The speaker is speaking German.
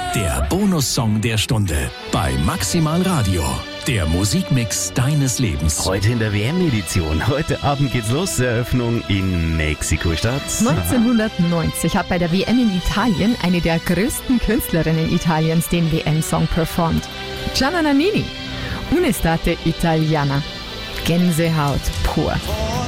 Der Bonussong der Stunde bei Maximal Radio. Der Musikmix deines Lebens. Heute in der WM-Edition. Heute Abend geht's los. Eröffnung in Mexiko-Stadt. 1990 hat bei der WM in Italien eine der größten Künstlerinnen Italiens den WM-Song performt. Gianna Nannini. Un'estate italiana. Gänsehaut pur.